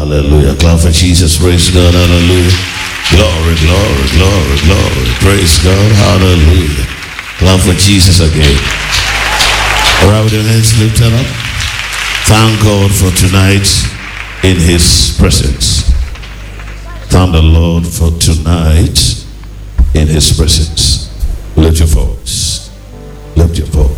Hallelujah. Clap for Jesus. Praise God. Hallelujah. Glory, glory, glory, glory. Praise God. Hallelujah. Clap for Jesus again. All right, with your hands lifted up. Thank God for tonight in His presence. Thank the Lord for tonight in His presence. Lift your voice. Lift your voice.